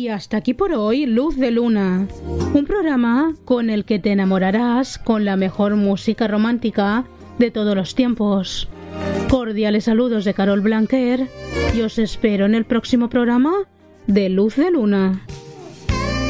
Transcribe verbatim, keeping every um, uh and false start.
Y hasta aquí por hoy, Luz de Luna, un programa con el que te enamorarás con la mejor música romántica de todos los tiempos. Cordiales saludos de Carol Blanquer y os espero en el próximo programa de Luz de Luna.